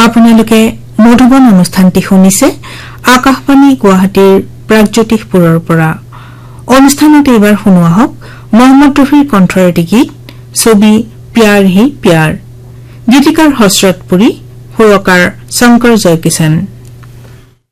আপোনালোকে মধুবন অনুষ্ঠানটি শুনিছে আকাশবাণী গুৱাহাটীৰ প্ৰাগজ্যোতিষপুৰৰ পৰা অনুষ্ঠানত এইবাৰ শুনোৱা হওক মহম্মদ ৰফিৰ কণ্ঠৰ এটি গীত ছবি প্যাৰ হি প্যাৰ গীতিকাৰ হজৰতপুৰী সুৰকাৰ শংকৰ জয়কিষণ